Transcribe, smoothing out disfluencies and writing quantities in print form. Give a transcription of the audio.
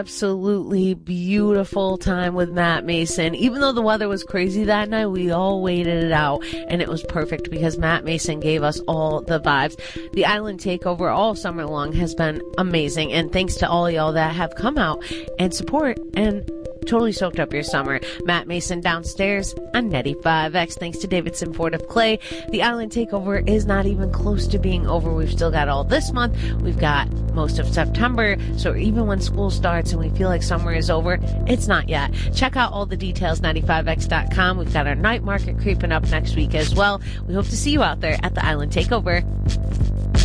Absolutely beautiful time with Matt Mason. Even though the weather was crazy that night, we all waited it out, and it was perfect because Matt Mason gave us all the vibes. The Island Takeover all summer long has been amazing, and thanks to all y'all that have come out and support and totally soaked up your summer. Matt Mason downstairs on 95X. Thanks to Davidson Ford of Clay. The Island Takeover is not even close to being over. We've still got all this month. We've got most of September. So even when school starts and we feel like summer is over, it's not yet. Check out all the details, 95x.com. We've got our night market creeping up next week as well. We hope to see you out there at the Island Takeover.